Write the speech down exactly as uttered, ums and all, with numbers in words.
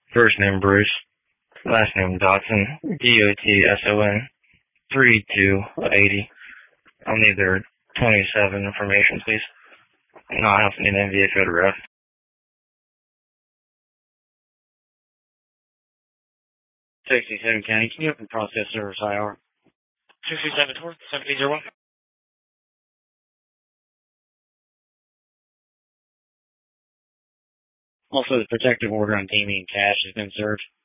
First name Bruce, last name Dotson, D O T S O N, three two eighty. I'll need their twenty-seven information, please. No, I also need an N V A photograph. sixty-seven County, can you open process service I R? sixty-seven North, seventy oh one. Also, the protective order on Damien Cash has been served.